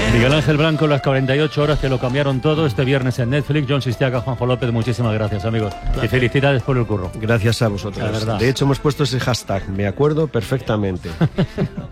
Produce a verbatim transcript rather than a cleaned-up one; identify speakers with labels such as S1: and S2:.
S1: Miguel Ángel Blanco, las cuarenta y ocho horas que lo cambiaron todo este viernes en Netflix. John Sistiaga, Juanjo López, muchísimas gracias, amigos. Gracias. Y felicidades por el curro.
S2: Gracias a vosotros.
S1: La verdad.
S2: De hecho, hemos puesto ese hashtag, me acuerdo perfectamente.